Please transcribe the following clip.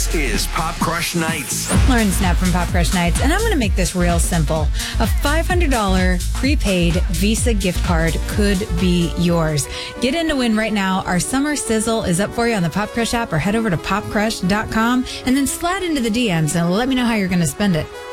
This is Pop Crush Nights. Lauren Snap from Pop Crush Nights, and I'm going to make this real simple. A $500 prepaid Visa gift card could be yours. Get in to win right now. Our summer sizzle is up for you on the Pop Crush app, or head over to popcrush.com and then slide into the DMs and let me know how you're going to spend it.